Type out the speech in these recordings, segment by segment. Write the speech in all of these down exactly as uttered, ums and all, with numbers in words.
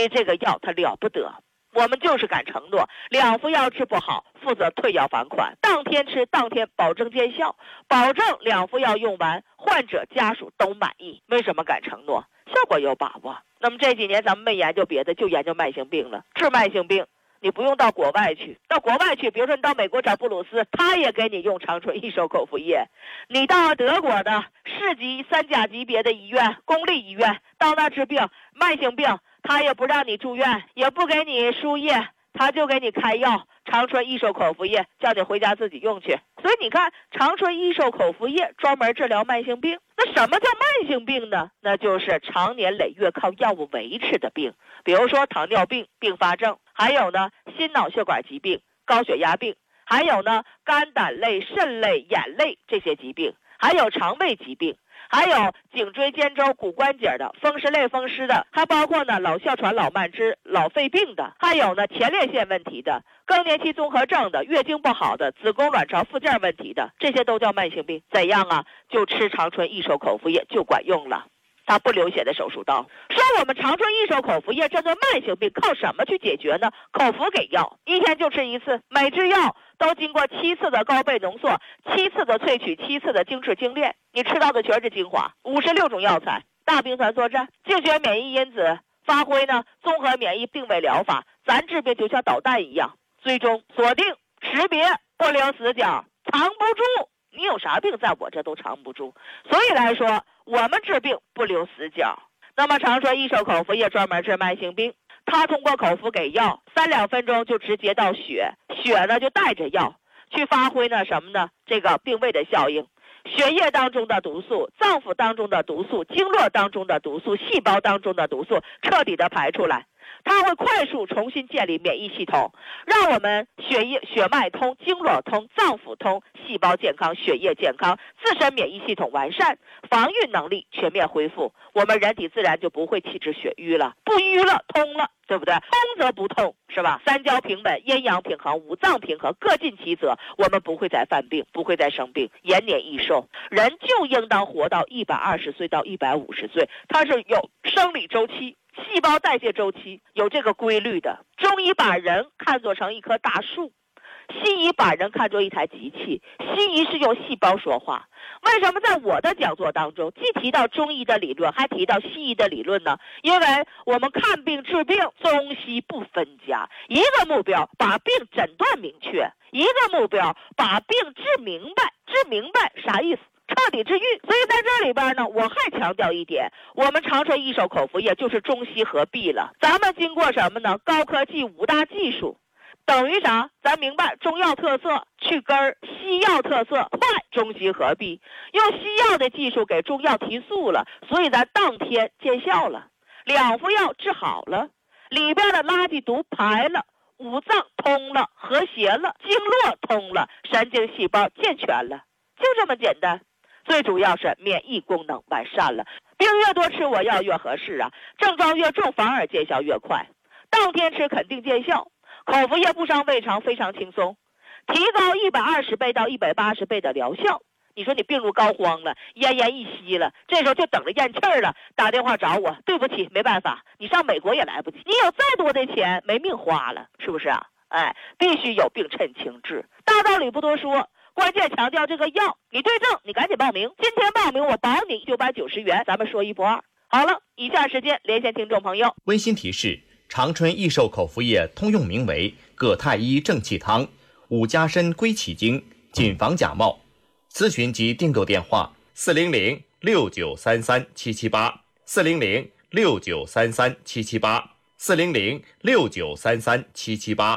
以这个药它了不得，我们就是敢承诺，两副药治不好，负责退药返款，当天吃当天保证见效，保证两副药用完，患者家属都满意。为什么敢承诺？效果有把握。那么这几年咱们没研究别的，就研究慢性病了。治慢性病你不用到国外去，到国外去，比如说你到美国找布鲁斯，他也给你用长春益寿口服液。你到德国的市级三甲级别的医院，公立医院，到那治病慢性病，他也不让你住院，也不给你输液，他就给你开药，长春益寿口服液，叫你回家自己用去。所以你看，长春益寿口服液专门治疗慢性病。那什么叫慢性病呢？那就是长年累月靠药物维持的病，比如说糖尿病并发症，还有呢心脑血管疾病、高血压病，还有呢肝胆类、肾类、眼类这些疾病，还有肠胃疾病，还有颈椎间周骨关节的、风湿类风湿的，还包括呢老哮喘、老慢支、老肺病的，还有呢前列腺问题的、更年期综合症的、月经不好的、子宫卵巢附件问题的，这些都叫慢性病。怎样啊？就吃长春益寿口服液就管用了，它不流血的手术刀。说我们长春益寿口服液这个慢性病靠什么去解决呢？口服给药，一天就吃一次，每支药都经过七次的高倍浓缩、七次的萃取、七次的精制精炼，你吃到的全是精华。五十六种药材，大兵团作战，竞选免疫因子，发挥呢综合免疫定位疗法。咱治病就像导弹一样，最终锁定、识别，不留死角，藏不住。你有啥病在我这都藏不住。所以来说，我们治病不留死角。那么长春益寿口服液专门治慢性病，它通过口服给药，三两分钟就直接到血，血呢就带着药去发挥呢什么呢？这个病位的效应，血液当中的毒素、脏腑当中的毒素、经络当中的毒素、细胞当中的毒素彻底的排出来，它会快速重新建立免疫系统，让我们血液血脉通、经络通、脏腑通、细胞健康、血液健康，自身免疫系统完善，防御能力全面恢复，我们人体自然就不会气滞血瘀了，不瘀了，通了，对不对？通则不痛，是吧？三焦平稳，阴阳平衡，五脏平衡，各尽其责，我们不会再犯病，不会再生病，延年益寿。人就应当活到一百二十岁到一百五十岁，它是有生理周期、细胞代谢周期，有这个规律的。中医把人看作成一棵大树，西医把人看作一台机器，西医是用细胞说话。为什么在我的讲座当中既提到中医的理论，还提到西医的理论呢？因为我们看病治病，中西不分家，一个目标把病诊断明确，一个目标把病治明白。治明白啥意思？彻底治愈。所以在这里边呢，我还强调一点，我们长春益寿口服液就是中西合璧了。咱们经过什么呢？高科技五大技术，等于啥？咱明白中药特色去根儿，西药特色快，中西合璧，用西药的技术给中药提速了，所以咱当天见效了，两副药治好了，里边的垃圾毒排了，五脏通了，和谐了，经络通了，神经细胞健全了，就这么简单。最主要是免疫功能完善了，病越多吃我药越合适啊，症状越重反而见效越快，当天吃肯定见效。口服液不伤胃肠，非常轻松，提高一百二十倍到一百八十倍的疗效。你说你病入膏肓了，奄奄一息了，这时候就等着咽气儿了，打电话找我，对不起，没办法，你上美国也来不及，你有再多的钱没命花了，是不是啊？哎，必须有病趁轻治，大道理不多说，关键强调这个药，你对症，你赶紧报名，今天报名我保你九百九十元，咱们说一不二。好了，以下时间连线听众朋友。 温馨提示：长春益寿口服液通用名为葛太医正气汤，五加参归气经，谨防假冒。咨询及订购电话：四零零六九三三七七八，四零零六九三三七七八，四零零六九三三七七八。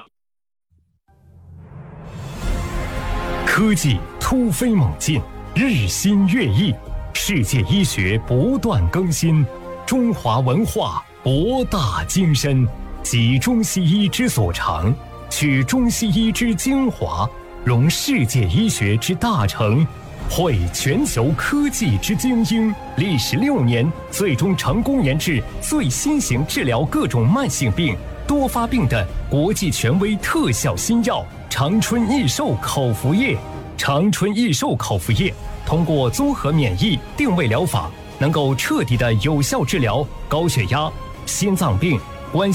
科技突飞猛进，日新月异，世界医学不断更新，中华文化博大精深，集中西医之所长，取中西医之精华，融世界医学之大成，汇全球科技之精英，历时六年，最终成功研制最新型治疗各种慢性病、多发病的国际权威特效新药长春益寿口服液。长春益寿口服液通过综合免疫定位疗法，能够彻底的有效治疗高血压、心脏病、